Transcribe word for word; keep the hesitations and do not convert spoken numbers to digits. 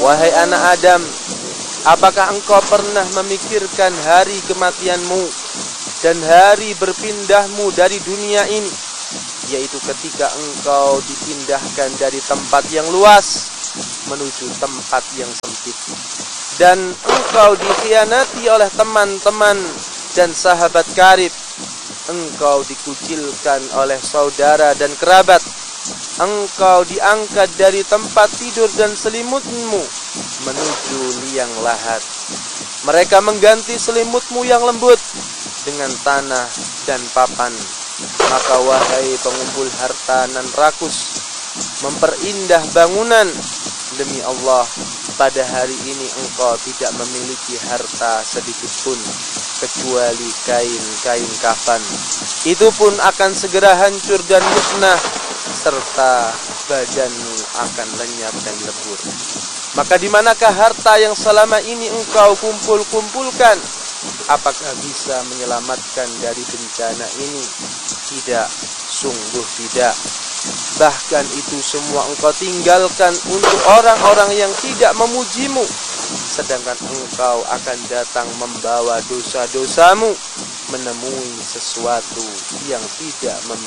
Wahai anak Adam, apakah engkau pernah memikirkan hari kematianmu dan hari berpindahmu dari dunia ini, yaitu ketika engkau dipindahkan dari tempat yang luas menuju tempat yang sempit, dan engkau dikhianati oleh teman-teman dan sahabat karib, engkau dikucilkan oleh saudara dan kerabat, engkau diangkat dari tempat tidur dan selimutmu menuju liang lahat. Mereka mengganti selimutmu yang lembut dengan tanah dan papan. Maka wahai pengumpul harta nan rakus, memperindah bangunan, demi Allah, pada hari ini engkau tidak memiliki harta sedikit pun kecuali kain-kain kafan. Itu pun akan segera hancur dan musnah, serta badanmu akan lenyap dan lebur. Maka di manakah harta yang selama ini engkau kumpul-kumpulkan? Apakah bisa menyelamatkan dari bencana ini? Tidak, sungguh tidak. Bahkan itu semua engkau tinggalkan untuk orang-orang yang tidak memujimu, sedangkan engkau akan datang membawa dosa-dosamu, menemui sesuatu yang tidak membawa